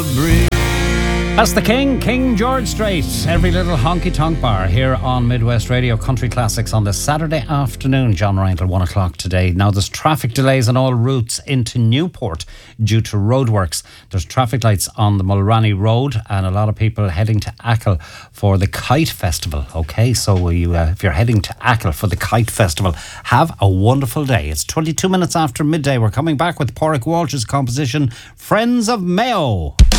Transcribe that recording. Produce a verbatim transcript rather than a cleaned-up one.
That's the King, King George Strait. Every little honky-tonk bar here on Midwest Radio Country Classics on this Saturday afternoon. John Ryan till one o'clock today. Now there's traffic delays on all routes into Newport due to roadworks. There's traffic lights on the Mulranny Road and a lot of people heading to Achill for the Kite Festival. Okay, so you, uh, if you're heading to Achill for the Kite Festival, have a wonderful day. It's twenty-two minutes after midday. We're coming back with Pádraig Walsh's composition, Friends of Mayo.